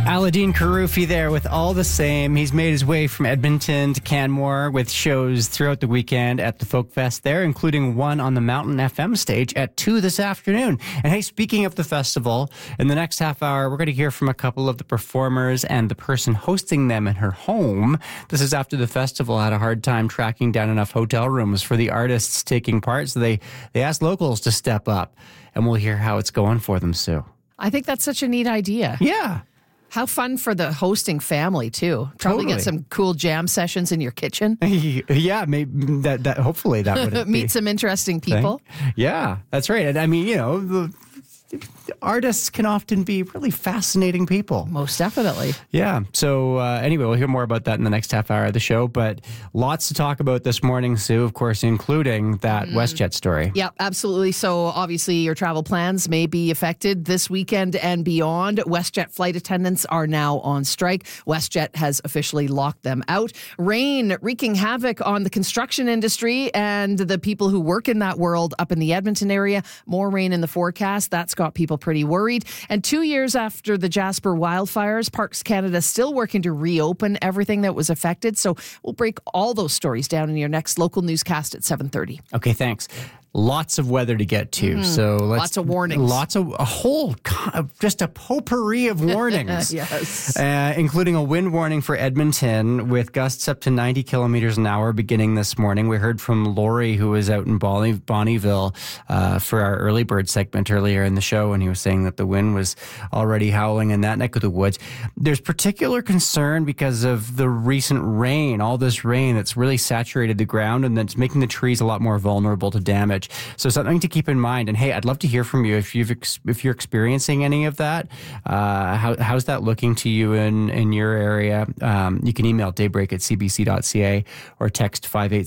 Aladdin Karoufi there with All the Same. He's made his way from Edmonton to Canmore with shows throughout the weekend at the Folk Fest there, including one on the Mountain FM stage at 2 this afternoon. And hey, speaking of the festival, in the next half hour, we're going to hear from a couple of the performers and the person hosting them in her home. This is after the festival had a hard time tracking down enough hotel rooms for the artists taking part, so they asked locals to step up. And we'll hear how it's going for them, Sue. I think that's such a neat idea. Yeah. How fun for the hosting family, too. Probably Totally. get some cool jam sessions in your kitchen. Yeah, maybe that hopefully that would Meet some interesting people. Yeah, that's right. And I mean, the artists can often be really fascinating people. Most definitely. Yeah. So anyway, we'll hear more about that in the next half hour of the show. But lots to talk about this morning, Sue, of course, including that WestJet story. Yeah, absolutely. So obviously your travel plans may be affected this weekend and beyond. WestJet flight attendants are now on strike. WestJet has officially locked them out. Rain wreaking havoc on the construction industry and the people who work in that world up in the Edmonton area. More rain in the forecast. That's got people pretty worried. And 2 years after the Jasper wildfires, Parks Canada still working to reopen everything that was affected. So we'll break all those stories down in your next local newscast at 7:30. Okay, thanks. Lots of weather to get to. So Lots of warnings. Just a potpourri of warnings. Yes. Including a wind warning for Edmonton with gusts up to 90 kilometers an hour beginning this morning. We heard from Lori, who was out in Bonnyville for our early bird segment earlier in the show, and he was saying that the wind was already howling in that neck of the woods. There's particular concern because of the recent rain, all this rain that's really saturated the ground and that's making the trees a lot more vulnerable to damage. So something to keep in mind. And hey, I'd love to hear from you if you're experiencing any of that. How's that looking to you in your area? You can email daybreak@cbc.ca or text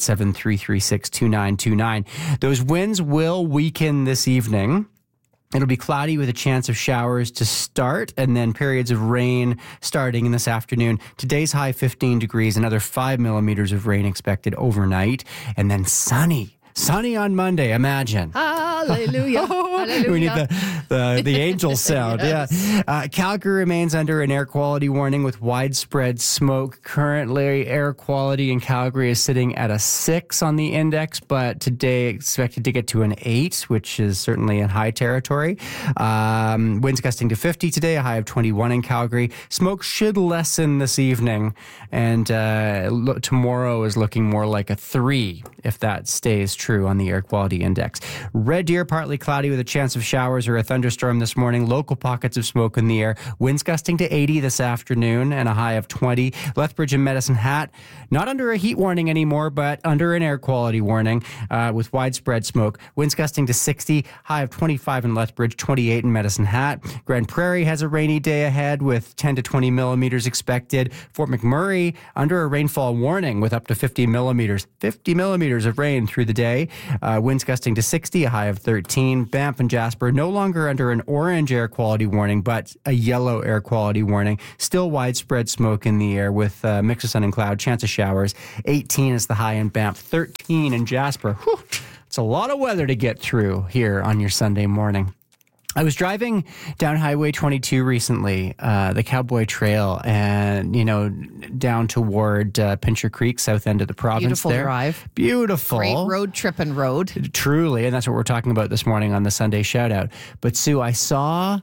587-336-2929. Those winds will weaken this evening. It'll be cloudy with a chance of showers to start and then periods of rain starting in this afternoon. Today's high 15 degrees, another 5 millimeters of rain expected overnight, and then sunny. Sunny on Monday, imagine. Hallelujah. Hallelujah. We need the angel sound. Yes. Yeah. Calgary remains under an air quality warning with widespread smoke. Currently, air quality in Calgary is sitting at a 6 on the index, but today expected to get to an 8, which is certainly in high territory. Winds gusting to 50 today, a high of 21 in Calgary. Smoke should lessen this evening, and tomorrow is looking more like a 3 if that stays true on the air quality index. Red Deer, partly cloudy with a chance of showers or a thunderstorm this morning. Local pockets of smoke in the air. Winds gusting to 80 this afternoon and a high of 20. Lethbridge and Medicine Hat, not under a heat warning anymore, but under an air quality warning with widespread smoke. Winds gusting to 60, high of 25 in Lethbridge, 28 in Medicine Hat. Grand Prairie has a rainy day ahead with 10 to 20 millimeters expected. Fort McMurray under a rainfall warning with up to 50 millimeters. 50 millimeters of rain through the day. Winds gusting to 60, a high of 13. Banff and Jasper no longer under an orange air quality warning, but a yellow air quality warning. Still widespread smoke in the air with mix of sun and cloud, chance of showers. 18 is the high in Banff, 13 in Jasper. Whew, it's a lot of weather to get through here on your Sunday morning. I was driving down Highway 22 recently, the Cowboy Trail, and, down toward Pincher Creek, south end of the province. Beautiful there. drive. Beautiful. Great road tripping road. Truly, and that's what we're talking about this morning on the Sunday Shoutout. But, Sue, I saw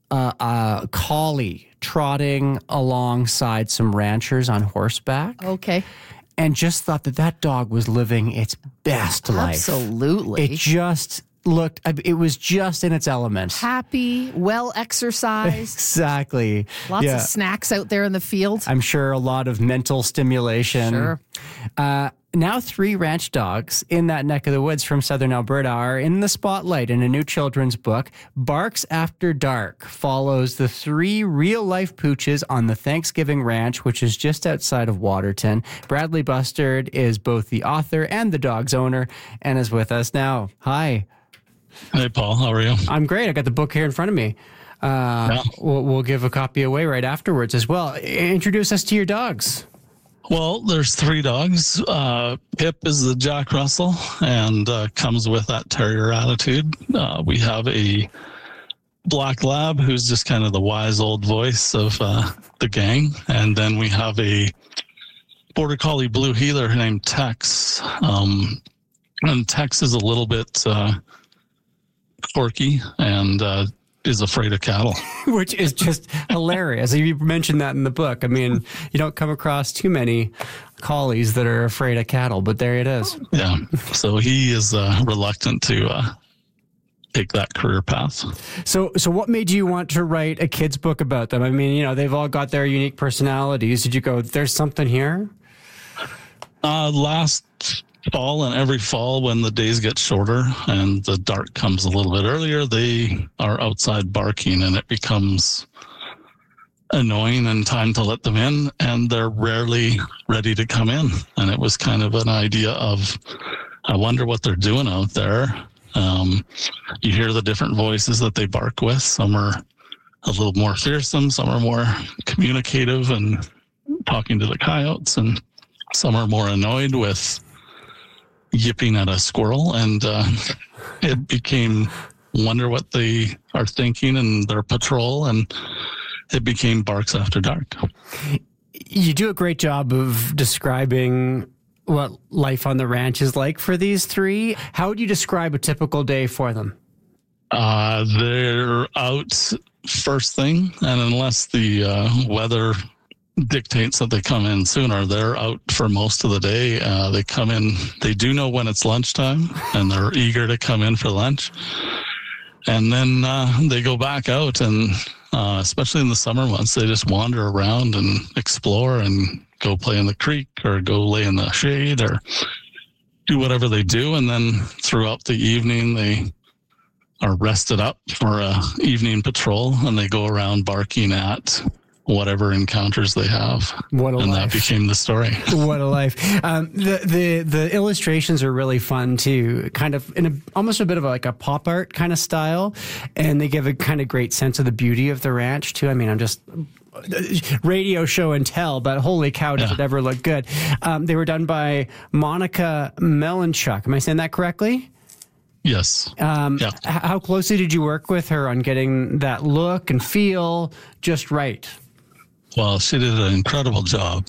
a collie trotting alongside some ranchers on horseback. Okay. And just thought that dog was living its best life. Absolutely. It was just in its element. Happy, well exercised. Exactly. Lots of snacks out there in the field. I'm sure a lot of mental stimulation. Sure. Now 3 ranch dogs in that neck of the woods from southern Alberta are in the spotlight in a new children's book. Barks After Dark follows the 3 real-life pooches on the Thanksgiving Ranch, which is just outside of Waterton. Bradley Bustard is both the author and the dog's owner and is with us now. Hi. Hey, Paul. How are you? I'm great. I got the book here in front of me. We'll give a copy away right afterwards as well. Introduce us to your dogs. Well, there's 3 dogs. Pip is the Jack Russell and comes with that terrier attitude. We have a Black Lab, who's just kind of the wise old voice of the gang. And then we have a Border Collie Blue Heeler named Tex. And Tex is a little bit quirky and is afraid of cattle. Which is just hilarious. You mentioned that in the book. I mean, you don't come across too many collies that are afraid of cattle, but there it is. Yeah. So he is reluctant to take that career path. So what made you want to write a kid's book about them? I mean, you know, they've all got their unique personalities. Did you go, there's something here? Last fall and every fall when the days get shorter and the dark comes a little bit earlier, they are outside barking and it becomes annoying and time to let them in, and they're rarely ready to come in. And it was kind of an idea of, I wonder what they're doing out there. You hear the different voices that they bark with. Some are a little more fearsome, some are more communicative and talking to the coyotes, and some are more annoyed with yipping at a squirrel. And it became wonder what they are thinking in their patrol, and it became Barks After Dark. You do a great job of describing what life on the ranch is like for these three. How would you describe a typical day for them? They're out first thing, and unless the weather dictates that they come in sooner, they're out for most of the day. They come in, they do know when it's lunchtime, and they're eager to come in for lunch. And then they go back out, and especially in the summer months, they just wander around and explore and go play in the creek or go lay in the shade or do whatever they do. And then throughout the evening, they are rested up for a evening patrol, and they go around barking at whatever encounters they have. What a life. That became the story. What a life. The illustrations are really fun too, kind of in almost a bit of like a pop art kind of style. And they give a kind of great sense of the beauty of the ranch too. I mean, I'm just radio show and tell, but holy cow, does it ever look good. They were done by Monica Melanchuk. Am I saying that correctly? Yes. How closely did you work with her on getting that look and feel just right? Well, she did an incredible job.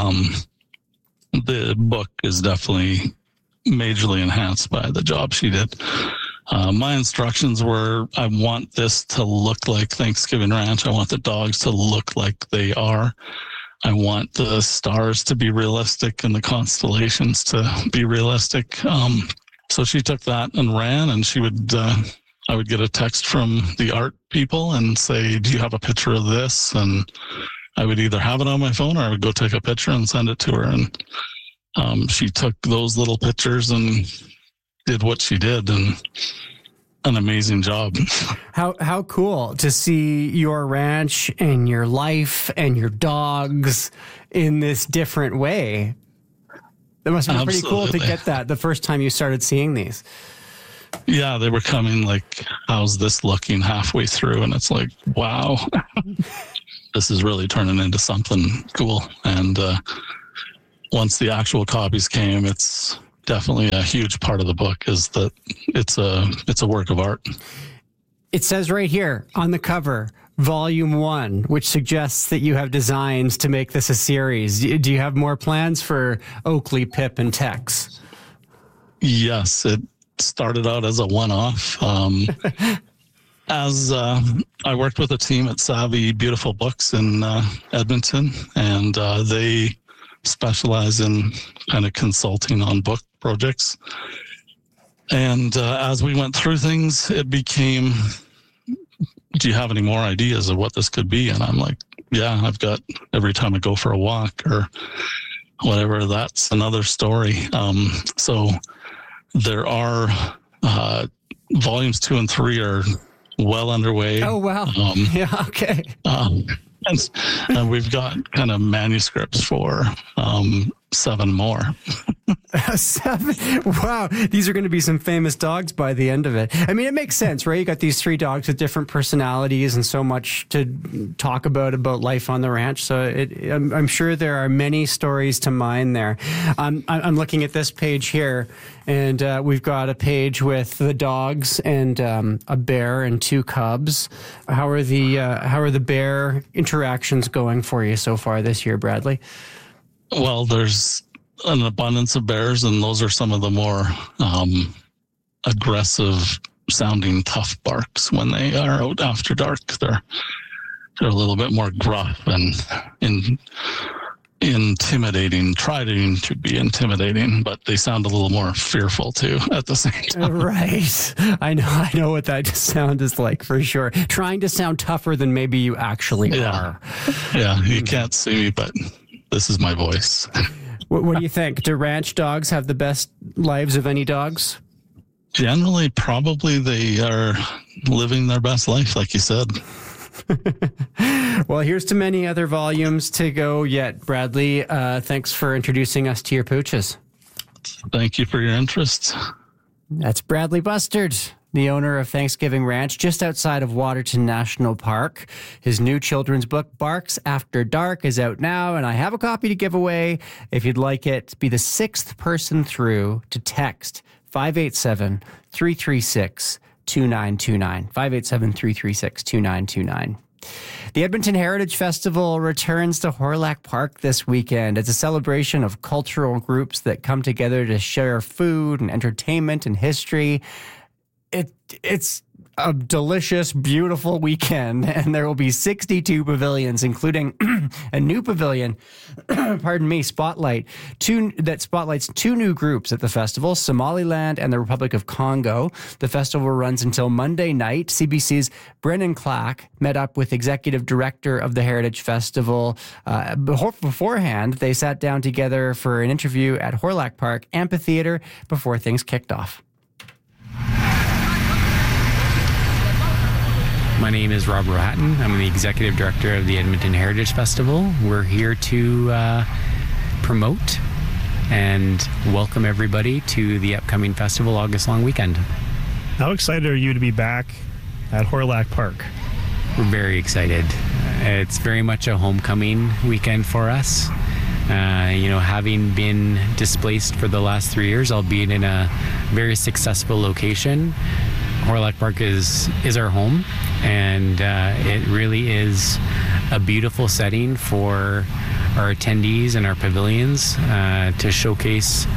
The book is definitely majorly enhanced by the job she did. My instructions were, I want this to look like Thanksgiving Ranch. I want the dogs to look like they are. I want the stars to be realistic and the constellations to be realistic. So she took that and ran, and she would, I would get a text from the art people and say, do you have a picture of this? And I would either have it on my phone or I would go take a picture and send it to her. And she took those little pictures and did what she did, and an amazing job. How cool to see your ranch and your life and your dogs in this different way. That must have been pretty cool to get that the first time you started seeing these. Yeah, they were coming like, how's this looking halfway through? And it's like, wow, this is really turning into something cool. And once the actual copies came, it's definitely a huge part of the book is that it's a work of art. It says right here on the cover, Volume 1, which suggests that you have designs to make this a series. Do you have more plans for Oakley, Pip, and Tex? Yes, it started out as a one-off. As I worked with a team at Savvy Beautiful Books in Edmonton, and they specialize in kind of consulting on book projects. And as we went through things, it became, do you have any more ideas of what this could be? And I'm like, yeah, I've got, every time I go for a walk or whatever, that's another story. So there are volumes 2 and 3 are well underway. Oh, wow. Yeah, okay. And we've got kind of manuscripts for 7 more. 7? Wow. These are going to be some famous dogs by the end of it. I mean, it makes sense, right? You got these 3 dogs with different personalities and so much to talk about life on the ranch. So I'm sure there are many stories to mine there. I'm looking at this page here, and we've got a page with the dogs and a bear and 2 cubs. How are the bear interactions going for you so far this year, Bradley? Well, there's an abundance of bears, and those are some of the more aggressive sounding tough barks when they are out after dark. They're a little bit more gruff and intimidating, trying to be intimidating, but they sound a little more fearful too at the same time. Right. I know what that sound is like for sure. Trying to sound tougher than maybe you actually are. Yeah, you can't see me, but this is my voice. What do you think? Do ranch dogs have the best lives of any dogs? Generally, probably they are living their best life, like you said. Well, here's to many other volumes to go yet, Bradley. Thanks for introducing us to your pooches. Thank you for your interest. That's Bradley Bustard, the owner of Thanksgiving Ranch just outside of Waterton National Park. His new children's book, Barks After Dark, is out now, and I have a copy to give away. If you'd like it, be the 6th person through to text 587-336-2929. 587-336-2929. The Edmonton Heritage Festival returns to Hawrelak Park this weekend. It's a celebration of cultural groups that come together to share food and entertainment and history. It's a delicious, beautiful weekend, and there will be 62 pavilions, including a new pavilion, Spotlight, that spotlights 2 new groups at the festival, Somaliland and the Republic of Congo. The festival runs until Monday night. CBC's Brennan Clack met up with executive director of the Heritage Festival. Beforehand, they sat down together for an interview at Hawrelak Park Amphitheatre before things kicked off. My name is Rob Rohatton. I'm the Executive Director of the Edmonton Heritage Festival. We're here to promote and welcome everybody to the upcoming festival August long weekend. How excited are you to be back at Hawrelak Park? We're very excited. It's very much a homecoming weekend for us. Having been displaced for the last 3 years, albeit in a very successful location, Hawrelak Park is our home, and it really is a beautiful setting for our attendees and our pavilions to showcase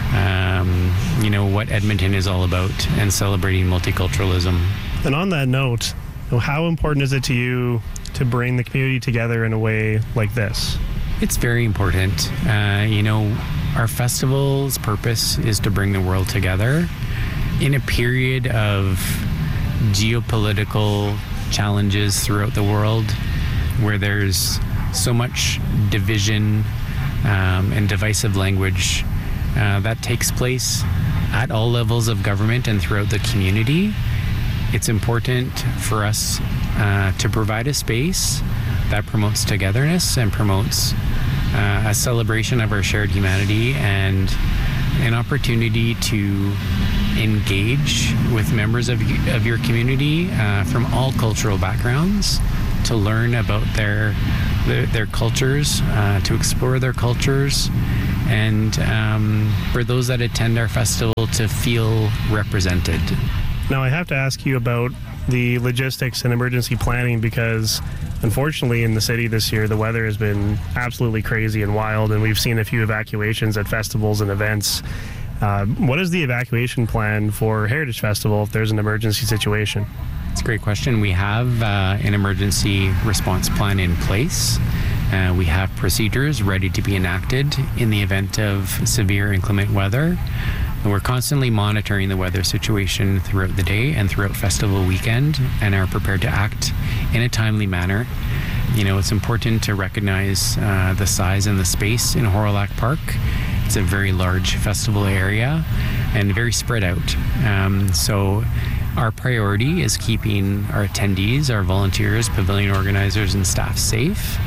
what Edmonton is all about and celebrating multiculturalism. And on that note, how important is it to you to bring the community together in a way like this? It's very important. Our festival's purpose is to bring the world together. In a period of geopolitical challenges throughout the world, where there's so much division and divisive language that takes place at all levels of government and throughout the community, it's important for us to provide a space that promotes togetherness and promotes a celebration of our shared humanity and an opportunity to engage with members of your community from all cultural backgrounds, to learn about their cultures, to explore their cultures, and for those that attend our festival to feel represented. Now, I have to ask you about the logistics and emergency planning, because unfortunately in the city this year the weather has been absolutely crazy and wild, and we've seen a few evacuations at festivals and events. What is the evacuation plan for Heritage Festival if there's an emergency situation? It's a great question. We have an emergency response plan in place. We have procedures ready to be enacted in the event of severe inclement weather. And we're constantly monitoring the weather situation throughout the day and throughout festival weekend, and are prepared to act in a timely manner. It's important to recognize the size and the space in Hawrelak Park. It's a very large festival area and very spread out. So our priority is keeping our attendees, our volunteers, pavilion organizers, and staff safe.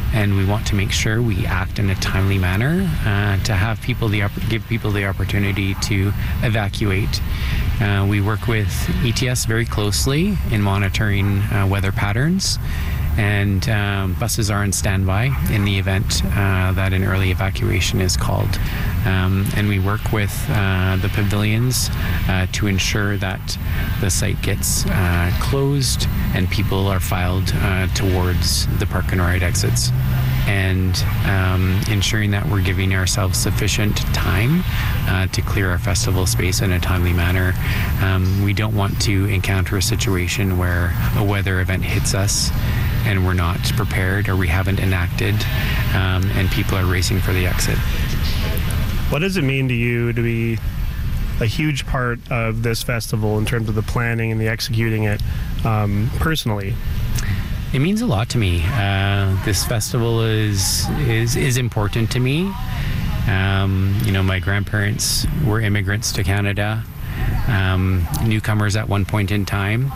and we want to make sure we act in a timely manner to have give people the opportunity to evacuate. We work with ETS very closely in monitoring weather patterns, and buses are on standby in the event that an early evacuation is called. And we work with the pavilions to ensure that the site gets closed and people are filed towards the park and ride exits. And ensuring that we're giving ourselves sufficient time to clear our festival space in a timely manner. We don't want to encounter a situation where a weather event hits us and we're not prepared or we haven't enacted and people are racing for the exit. What does it mean to you to be a huge part of this festival in terms of the planning and the executing it personally? It means a lot to me. This festival is important to me. My grandparents were immigrants to Canada, newcomers at one point in time.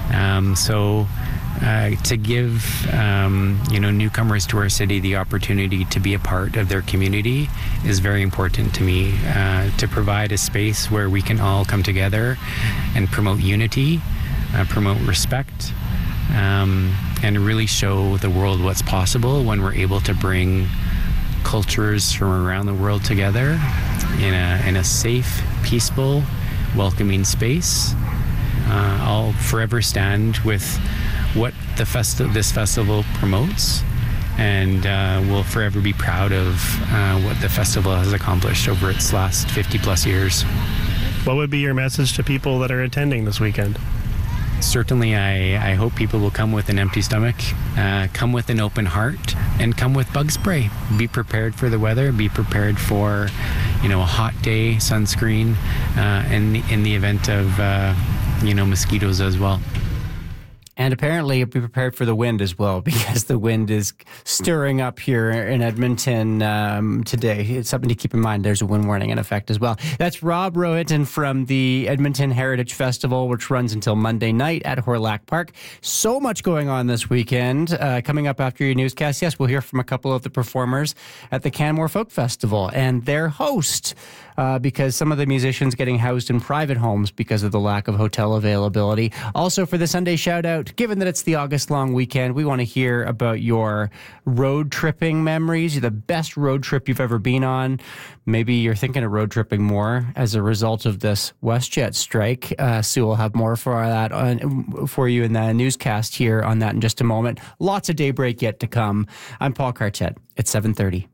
To give newcomers to our city the opportunity to be a part of their community is very important to me. To provide a space where we can all come together and promote unity, promote respect, and really show the world what's possible when we're able to bring cultures from around the world together in a safe, peaceful, welcoming space. I'll forever stand with what this festival promotes, and we'll forever be proud of what the festival has accomplished over its last 50 plus years. What would be your message to people that are attending this weekend? Certainly, I hope people will come with an empty stomach, come with an open heart, and come with bug spray. Be prepared for the weather, be prepared for a hot day, sunscreen, and in the event of mosquitoes as well. And apparently be prepared for the wind as well, because the wind is stirring up here in Edmonton today. It's something to keep in mind. There's a wind warning in effect as well. That's Rob Rohinton from the Edmonton Heritage Festival, which runs until Monday night at Hawrelak Park. So much going on this weekend. Coming up after your newscast, yes, we'll hear from a couple of the performers at the Canmore Folk Festival and their host, because some of the musicians getting housed in private homes because of the lack of hotel availability. Also, for the Sunday shout-out, given that it's the August long weekend, we want to hear about your road tripping memories, the best road trip you've ever been on. Maybe you're thinking of road tripping more as a result of this WestJet strike. Sue will have more for that for you in the newscast here on that in just a moment. Lots of daybreak yet to come. I'm Paul Cartet. It's 7:30.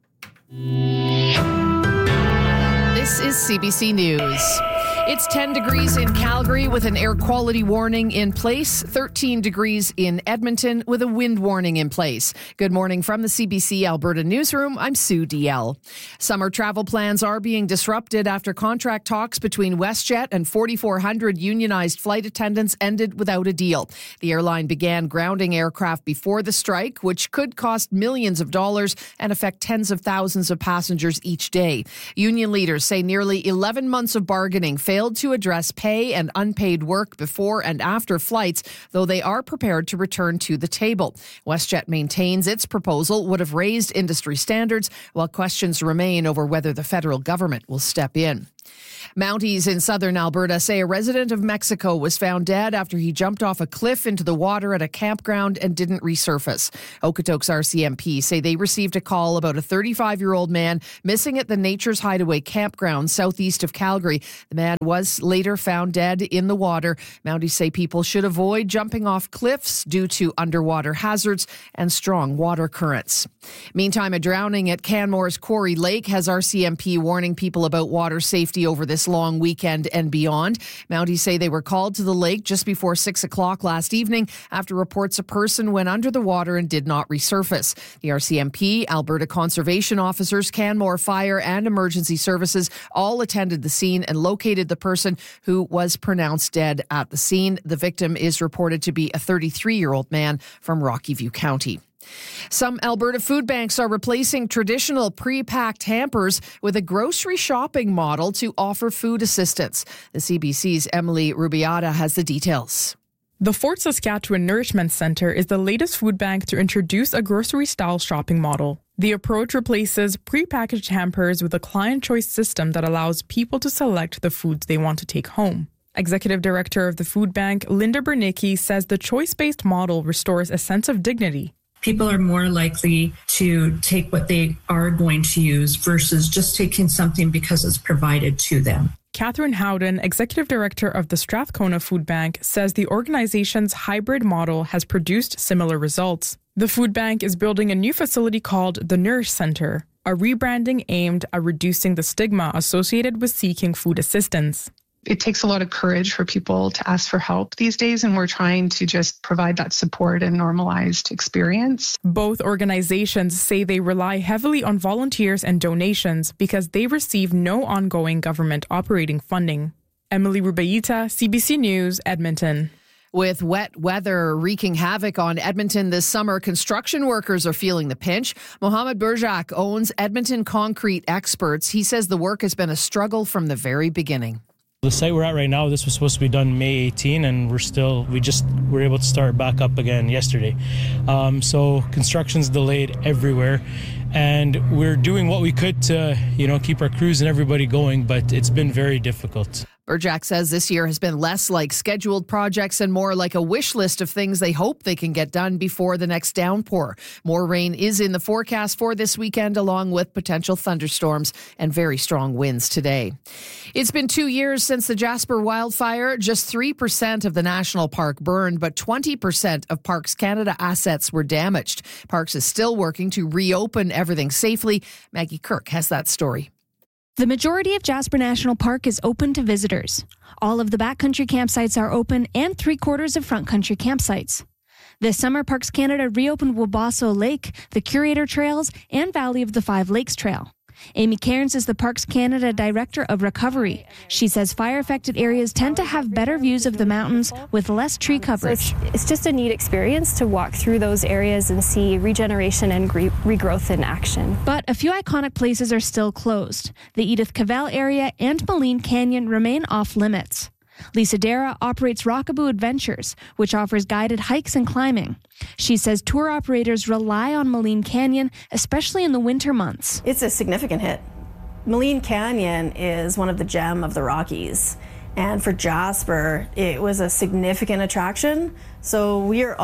This is CBC News. It's 10 degrees in Calgary with an air quality warning in place, 13 degrees in Edmonton with a wind warning in place. Good morning from the CBC Alberta Newsroom. I'm Sue DL. Summer travel plans are being disrupted after contract talks between WestJet and 4,400 unionized flight attendants ended without a deal. The airline began grounding aircraft before the strike, which could cost millions of dollars and affect tens of thousands of passengers each day. Union leaders say nearly 11 months of bargaining failed to address pay and unpaid work before and after flights, though they are prepared to return to the table. WestJet maintains its proposal would have raised industry standards, while questions remain over whether the federal government will step in. Mounties in southern Alberta say a resident of Mexico was found dead after he jumped off a cliff into the water at a campground and didn't resurface. Okotoks RCMP say they received a call about a 35-year-old man missing at the Nature's Hideaway campground southeast of Calgary. The man was later found dead in the water. Mounties say people should avoid jumping off cliffs due to underwater hazards and strong water currents. Meantime, a drowning at Canmore's Quarry Lake has RCMP warning people about water safety over this long weekend and beyond. Mounties say they were called to the lake just before 6 o'clock last evening after reports a person went under the water and did not resurface. The RCMP, Alberta Conservation Officers, Canmore Fire and Emergency Services all attended the scene and located the person who was pronounced dead at the scene. The victim is reported to be a 33-year-old man from Rocky View County. Some Alberta food banks are replacing traditional pre-packed hampers with a grocery shopping model to offer food assistance. The CBC's Emily Rubiata has the details. The Fort Saskatchewan Nourishment Centre is the latest food bank to introduce a grocery-style shopping model. The approach replaces prepackaged hampers with a client choice system that allows people to select the foods they want to take home. Executive Director of the food bank, Linda Bernicki, says the choice-based model restores a sense of dignity. People are more likely to take what they are going to use versus just taking something because it's provided to them. Catherine Howden, Executive Director of the Strathcona Food Bank, says the organization's hybrid model has produced similar results. The food bank is building a new facility called the Nourish Centre, a rebranding aimed at reducing the stigma associated with seeking food assistance. It takes a lot of courage for people to ask for help these days, and we're trying to just provide that support and normalized experience. Both organizations say they rely heavily on volunteers and donations because they receive no ongoing government operating funding. Emily Rubaita, CBC News, Edmonton. With wet weather wreaking havoc on Edmonton this summer, construction workers are feeling the pinch. Mohamed Burjak owns Edmonton Concrete Experts. He says the work has been a struggle from the very beginning. The site we're at right now, this was supposed to be done May 18, and we just were able to start back up again yesterday. So construction's delayed everywhere, and we're doing what we could to, keep our crews and everybody going, but it's been very difficult. Burjak says this year has been less like scheduled projects and more like a wish list of things they hope they can get done before the next downpour. More rain is in the forecast for this weekend, along with potential thunderstorms and very strong winds today. It's been 2 years since the Jasper wildfire. Just 3% of the national park burned, but 20% of Parks Canada assets were damaged. Parks is still working to reopen everything safely. Maggie Kirk has that story. The majority of Jasper National Park is open to visitors. All of the backcountry campsites are open and 3/4 of front country campsites. This summer, Parks Canada reopened Wabasso Lake, the Curator Trails, and Valley of the Five Lakes Trail. Amy Cairns is the Parks Canada Director of Recovery. She says fire-affected areas tend to have better views of the mountains with less tree coverage. So it's just a neat experience to walk through those areas and see regeneration and regrowth in action. But a few iconic places are still closed. The Edith Cavell area and Maligne Canyon remain off-limits. Lisa Dara operates Rockaboo Adventures, which offers guided hikes and climbing. She says tour operators rely on Maligne Canyon, especially in the winter months. It's a significant hit. Maligne Canyon is one of the gem of the Rockies. And for Jasper, it was a significant attraction. So we have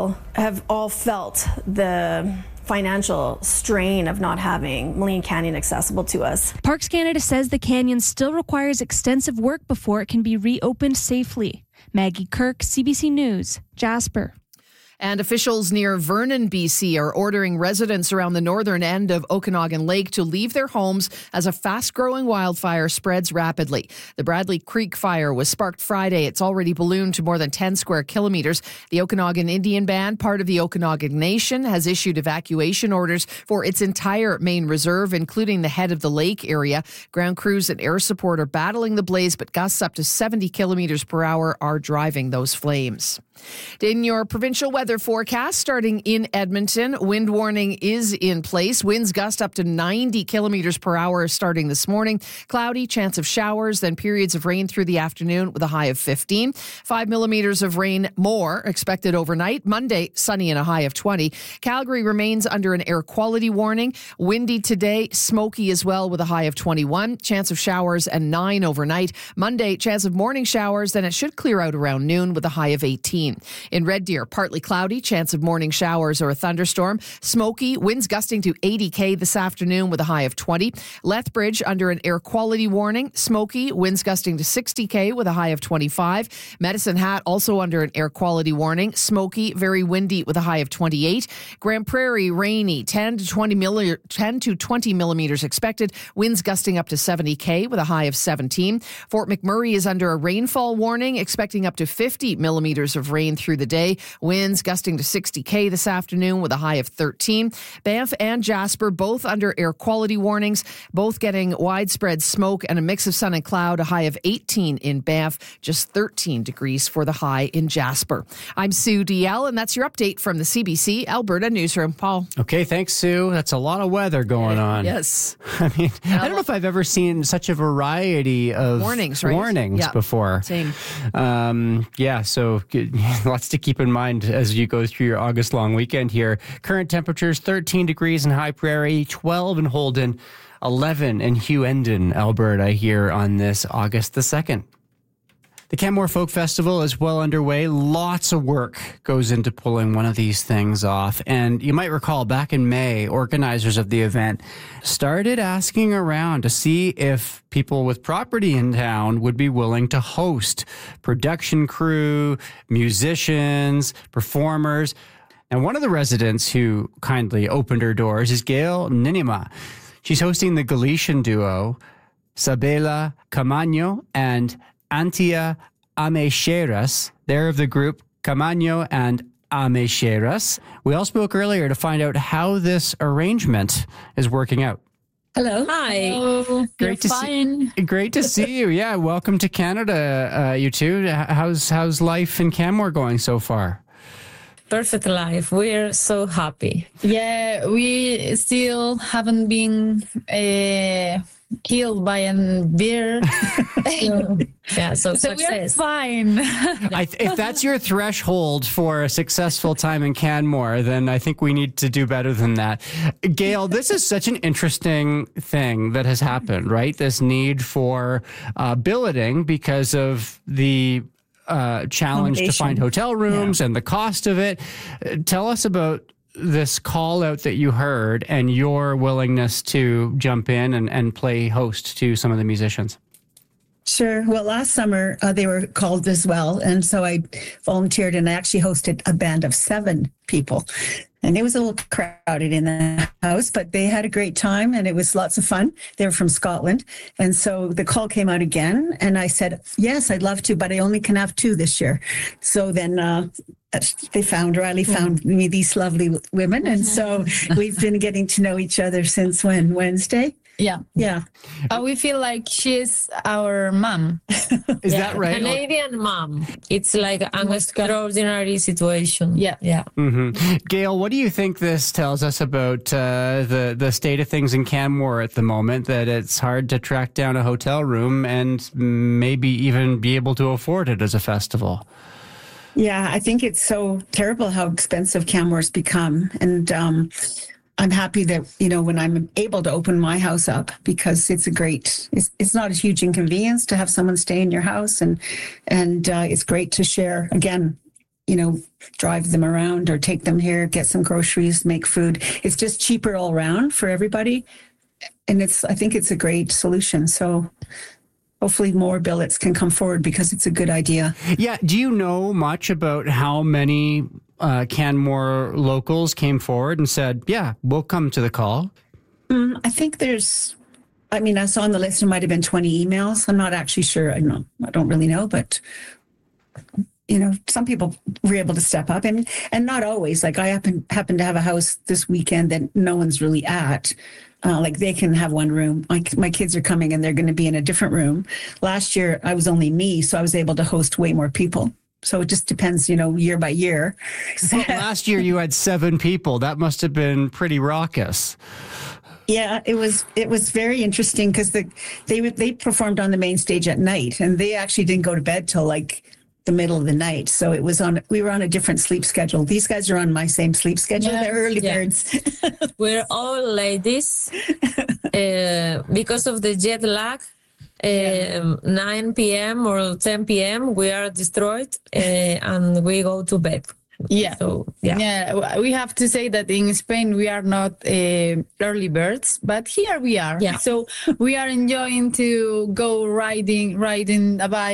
all felt the financial strain of not having Maligne Canyon accessible to us. Parks Canada says the canyon still requires extensive work before it can be reopened safely. Maggie Kirk, CBC News, Jasper. And officials near Vernon, BC are ordering residents around the northern end of Okanagan Lake to leave their homes as a fast-growing wildfire spreads rapidly. The Bradley Creek fire was sparked Friday. It's already ballooned to more than 10 square kilometers. The Okanagan Indian Band, part of the Okanagan Nation, has issued evacuation orders for its entire main reserve, including the head of the lake area. Ground crews and air support are battling the blaze, but gusts up to 70 kilometers per hour are driving those flames. In your provincial weather forecast, starting in Edmonton, wind warning is in place. Winds gust up to 90 kilometers per hour starting this morning. Cloudy, chance of showers, then periods of rain through the afternoon with a high of 15. 5 millimeters of rain more expected overnight. Monday, sunny and a high of 20. Calgary remains under an air quality warning. Windy today, smoky as well with a high of 21. Chance of showers and 9 overnight. Monday, chance of morning showers, then it should clear out around noon with a high of 18. In Red Deer, partly cloudy, chance of morning showers or a thunderstorm. Smoky, winds gusting to 80 km this afternoon with a high of 20. Lethbridge under an air quality warning. Smoky, winds gusting to 60 km with a high of 25. Medicine Hat also under an air quality warning. Smoky, very windy with a high of 28. Grand Prairie, rainy, 10 to 20 millimeters expected. Winds gusting up to 70 km with a high of 17. Fort McMurray is under a rainfall warning, expecting up to 50 millimeters of rain through the day. Winds winds gusting to 60 km this afternoon with a high of 13. Banff and Jasper both under air quality warnings, both getting widespread smoke and a mix of sun and cloud, a high of 18 in Banff, just 13 degrees for the high in Jasper. I'm Sue DL, and that's your update from the CBC Alberta Newsroom. Paul. Okay, thanks, Sue. That's a lot of weather going on. Yes. I mean, I don't know if I've ever seen such a variety of warnings, right? Before. Same. So lots to keep in mind as you go through your August long weekend here. Current temperatures 13 degrees in High Prairie, 12 in Holden, 11 in Hughenden, Alberta here on this August the 2nd. The Canmore Folk Festival is well underway. Lots of work goes into pulling one of these things off. And you might recall back in May, organizers of the event started asking around to see if people with property in town would be willing to host production crew, musicians, performers. And one of the residents who kindly opened her doors is Gail Ninima. She's hosting the Galician duo, Sabela Camaño and Antia Ameixeiras. They're of the group Camaño and Ameixeiras. We all spoke earlier to find out how this arrangement is working out. Hello. Hi. Hello. Great to see you. Yeah, welcome to Canada, you two. How's life in Canmore going so far? Perfect life. We're so happy. Yeah, we still haven't been killed by a bear. So we're fine. If that's your threshold for a successful time in Canmore, then I think we need to do better than that. Gail, this is such an interesting thing that has happened, right? This need for billeting because of the challenge to find hotel rooms and the cost of it. Tell us about this call out that you heard and your willingness to jump in and play host to some of the musicians. Sure. Well, last summer they were called as well. And so I volunteered and I actually hosted a band of 7 people. And it was a little crowded in the house, but they had a great time and it was lots of fun. They were from Scotland. And so the call came out again and I said, yes, I'd love to, but I only can have 2 this year. So then Riley found me these lovely women. And so we've been getting to know each other since Wednesday? Yeah. We feel like she's our mom. Is that right? Canadian mom. It's like an extraordinary situation. Yeah. Mm-hmm. Gail, what do you think this tells us about the state of things in Canmore at the moment, that it's hard to track down a hotel room and maybe even be able to afford it as a festival? Yeah, I think it's so terrible how expensive Canmore's become. And I'm happy that, when I'm able to open my house up, because it's it's not a huge inconvenience to have someone stay in your house. And it's great to share, again, drive them around or take them here, get some groceries, make food. It's just cheaper all around for everybody. And I think it's a great solution. So hopefully more billets can come forward because it's a good idea. Yeah. Do you know much about how many Canmore locals came forward and said, yeah, we'll come to the call? I think I saw on the list, there might have been 20 emails. I'm not actually sure. I don't really know, but some people were able to step up and not always. Like I happen to have a house this weekend that no one's really at. Like they can have one room. My kids are coming and they're going to be in a different room. Last year I was only me, so I was able to host way more people. So it just depends, year by year. Well, last year you had 7 people. That must have been pretty raucous. Yeah, it was very interesting because they performed on the main stage at night and they actually didn't go to bed till like the middle of the night. So we were on a different sleep schedule. These guys are on my same sleep schedule. They're early birds. We're all ladies because of the jet lag. 9 p.m. or 10 p.m. we are destroyed and we go to bed. Yeah. So, yeah. We have to say that in Spain we are not early birds, but here we are. Yeah. So we are enjoying to go riding a bike